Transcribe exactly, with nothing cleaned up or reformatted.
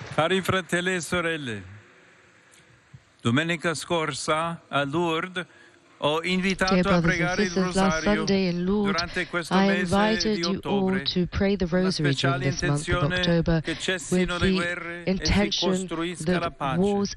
Cari fratelli e sorelle, domenica scorsa a Lourdes ho Dear invitato a brothers and pregare il sisters, last rosario Sunday in Lourdes, durante questo I mese invited di you all ottobre, to pray the con la rosary during speciale this month of intenzione October che with cessino le the guerre e si intention costruisca la that pace. wars